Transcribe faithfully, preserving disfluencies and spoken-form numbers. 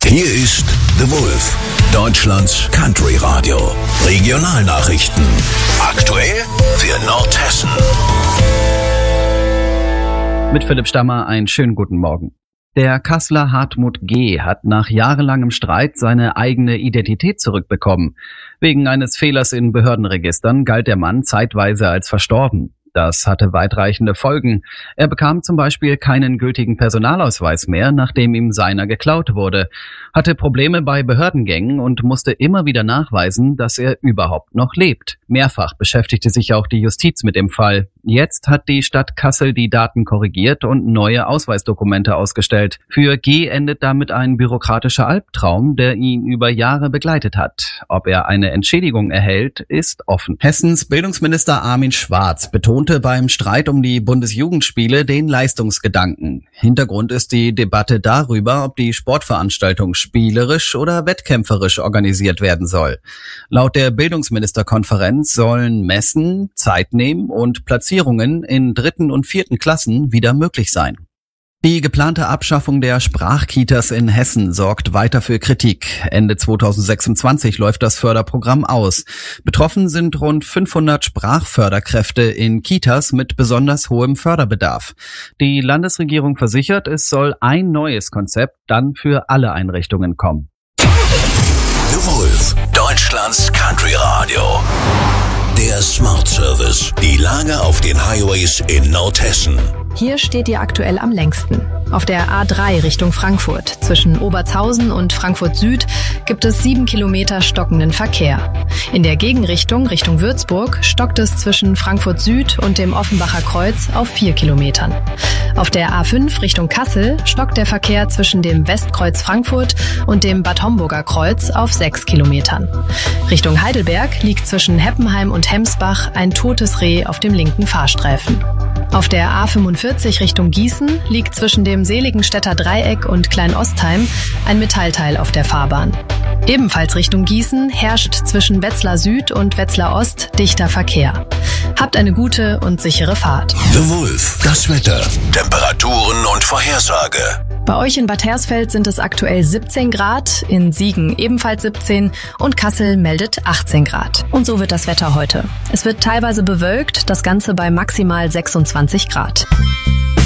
Hier ist The Wolf, Deutschlands Country Radio. Regionalnachrichten. Aktuell für Nordhessen. Mit Philipp Stammer einen schönen guten Morgen. Der Kasseler Hartmut G. hat nach jahrelangem Streit seine eigene Identität zurückbekommen. Wegen eines Fehlers in Behördenregistern galt der Mann zeitweise als verstorben. Das hatte weitreichende Folgen. Er bekam zum Beispiel keinen gültigen Personalausweis mehr, nachdem ihm seiner geklaut wurde, hatte Probleme bei Behördengängen und musste immer wieder nachweisen, dass er überhaupt noch lebt. Mehrfach beschäftigte sich auch die Justiz mit dem Fall. Jetzt hat die Stadt Kassel die Daten korrigiert und neue Ausweisdokumente ausgestellt. Für G. endet damit ein bürokratischer Albtraum, der ihn über Jahre begleitet hat. Ob er eine Entschädigung erhält, ist offen. Hessens Bildungsminister Armin Schwarz betonte beim Streit um die Bundesjugendspiele den Leistungsgedanken. Hintergrund ist die Debatte darüber, ob die Sportveranstaltung spielerisch oder wettkämpferisch organisiert werden soll. Laut der Bildungsministerkonferenz sollen Messen, Zeitnehmen und Platzierungen in dritten und vierten Klassen wieder möglich sein. Die geplante Abschaffung der Sprachkitas in Hessen sorgt weiter für Kritik. Ende zweitausendsechsundzwanzig läuft das Förderprogramm aus. Betroffen sind rund fünfhundert Sprachförderkräfte in Kitas mit besonders hohem Förderbedarf. Die Landesregierung versichert, es soll ein neues Konzept dann für alle Einrichtungen kommen. The Wolf, Deutschlands Country Radio. Der Smart Service. Die Lage auf den Highways in Nordhessen. Hier steht ihr aktuell am längsten. Auf der A drei Richtung Frankfurt. Zwischen Obertshausen und Frankfurt Süd gibt es sieben Kilometer stockenden Verkehr. In der Gegenrichtung Richtung Würzburg stockt es zwischen Frankfurt Süd und dem Offenbacher Kreuz auf vier Kilometern. Auf der A fünf Richtung Kassel stockt der Verkehr zwischen dem Westkreuz Frankfurt und dem Bad Homburger Kreuz auf sechs Kilometern. Richtung Heidelberg liegt zwischen Heppenheim und Hemsbach ein totes Reh auf dem linken Fahrstreifen. Auf der A fünfundvierzig Richtung Gießen liegt zwischen dem Seligenstädter Dreieck und Kleinostheim ein Metallteil auf der Fahrbahn. Ebenfalls Richtung Gießen herrscht zwischen Wetzlar Süd und Wetzlar Ost dichter Verkehr. Habt eine gute und sichere Fahrt. The Wolf, das Wetter, Temperaturen und Vorhersage. Bei euch in Bad Hersfeld sind es aktuell siebzehn Grad, in Siegen ebenfalls siebzehn und Kassel meldet achtzehn Grad. Und so wird das Wetter heute. Es wird teilweise bewölkt, das Ganze bei maximal sechsundzwanzig Grad.